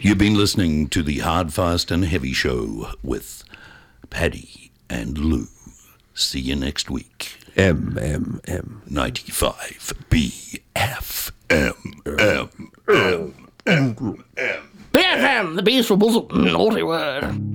You've been listening to the Hard, Fast and Heavy Show with Paddy and Lou. See you next week. MMM 95 BFM. BFM, the Beast for Naughty Word.